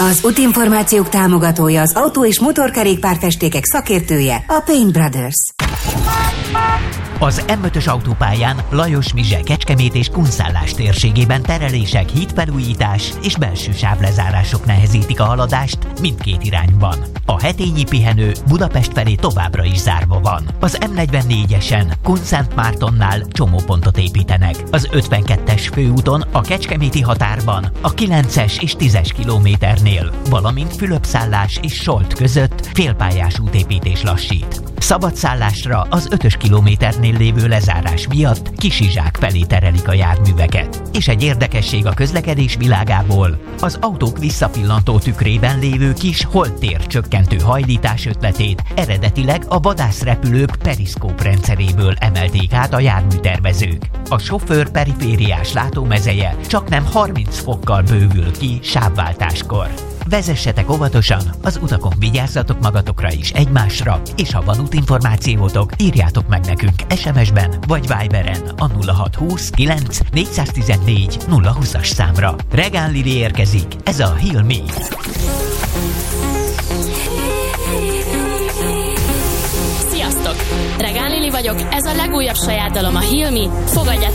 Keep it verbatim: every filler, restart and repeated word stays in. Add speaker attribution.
Speaker 1: Az útinformációk támogatója, az autó- és motorkerékpárfestékek szakértője, a Paint Brothers.
Speaker 2: Az em ötös autópályán Lajos Mizse Kecskemét és Kunszállás térségében terelések, hídfelújítás és belső sávlezárások nehezítik a haladást mindkét irányban. A hetényi pihenő Budapest felé továbbra is zárva van. Az em negyvennégyesen Kunszentmártonnál csomópontot építenek. Az ötvenkettes főúton a kecskeméti határban a kilences és tízes kilométernél, valamint Fülöpszállás és Solt között félpályás útépítés lassít. Szabadszállásra az ötös kilométernél lévő lezárás miatt Kisizsák felé terelik a járműveket. És egy érdekesség a közlekedés világából: az autók visszapillantó tükrében lévő kis holttér csökkentő hajlítás ötletét eredetileg a vadászrepülők periszkóp rendszeréből emelték át a járműtervezők. A sofőr perifériás látómezeje csaknem harminc fokkal bővül ki sávváltáskor. Vezessetek óvatosan, az utakon vigyázzatok magatokra is egymásra, és ha van útinformációtok, írjátok meg nekünk es em es-ben vagy Viberen a nulla hat húsz kilenc négyszáztizennégy nulla húszas számra. Regán Lili érkezik, ez a Heal Me.
Speaker 3: Sziasztok! Regán Lili vagyok, ez a legújabb saját dalom, a Heal Me. Fogadjátok